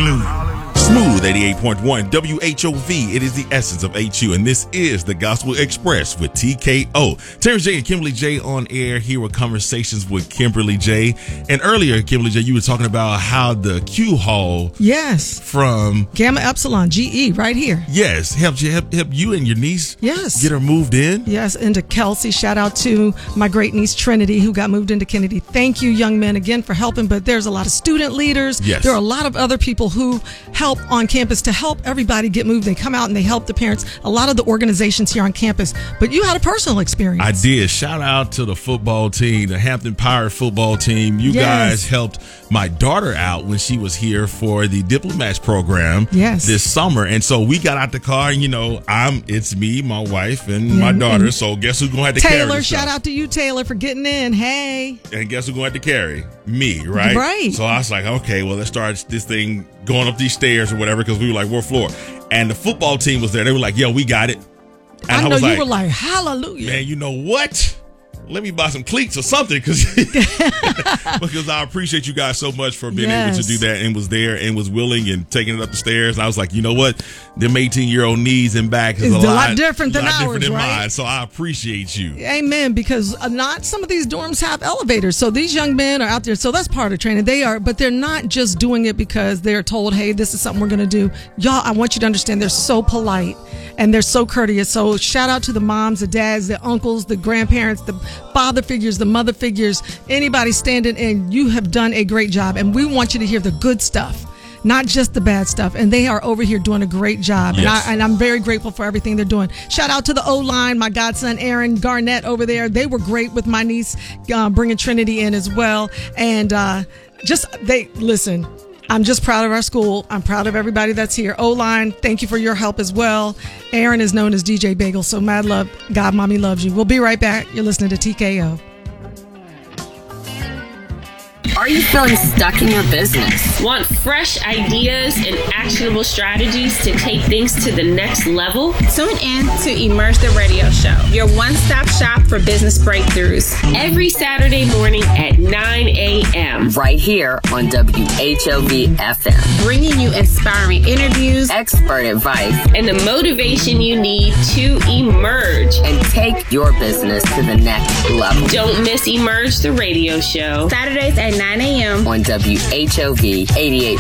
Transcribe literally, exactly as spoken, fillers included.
Hallelujah. Smooth eighty-eight point one W H O V. It is the essence of H U, and this is the Gospel Express with T K O. Terrence J and Kimberly J on air here with conversations with Kimberly J. And earlier, Kimberly J, you were talking about how the Q Hall, yes, from Gamma Epsilon G E, right here, yes, helped you help, help you and your niece, yes, get her moved in, yes, into Kelsey. Shout out to my great niece Trinity, who got moved into Kennedy. Thank you, young men, again for helping. But there's a lot of student leaders. Yes, there are a lot of other people who help on campus to help everybody get moved. They come out and they help the parents. A lot of the organizations here on campus. But you had a personal experience. I did. Shout out to the football team, the Hampton Pirate football team. You yes. guys helped my daughter out when she was here for the Diplomats program yes. this summer. And so we got out the car and, you know, I'm it's me, my wife, and yeah. my daughter. And so guess who's going to have to Taylor, carry Taylor, this shout stuff? out to you, Taylor, for getting in. Hey. And guess who's going to have to carry? Me, right? Right. So I was like, okay, well, let's start this thing going up these stairs or whatever, because we were like, what floor? And the football team was there. They were like, yo, we got it. And I, I know was you like, were like, hallelujah. Man, you know what? Let me buy some cleats or something, because because I appreciate you guys so much for being yes. able to do that, and was there and was willing and taking it up the stairs. And I was like, you know what? Them eighteen-year-old knees and back is it's a, a lot, lot different than lot ours, different than right? mine. So I appreciate you. Amen. Because not some of these dorms have elevators. So these young men are out there. So that's part of training. They are, but they're not just doing it because they're told, hey, this is something we're going to do. Y'all, I want you to understand they're so polite and they're so courteous. So shout out to the moms, the dads, the uncles, the grandparents, the father figures, the mother figures, anybody standing in. You have done a great job. And we want you to hear the good stuff, not just the bad stuff. And they are over here doing a great job. Yes. And, I, and I'm very grateful for everything they're doing. Shout out to the O-line, my godson, Aaron Garnett over there. They were great with my niece, uh, bringing Trinity in as well. And uh, just, they, listen, I'm just proud of our school. I'm proud of everybody that's here. O-line, thank you for your help as well. Aaron is known as D J Bagel, so mad love. God, mommy loves you. We'll be right back. You're listening to T K O. Are you feeling stuck in your business? Want fresh ideas and actionable strategies to take things to the next level? Tune in to Emerge the Radio Show, your one-stop shop for business breakthroughs. Every Saturday morning at nine a.m. Right here on W H O V F M. Bringing you inspiring interviews, expert advice, and the motivation you need to emerge and take your business to the next level. Don't miss Emerge the Radio Show. Saturdays at nine a.m. on W H O V eighty-eight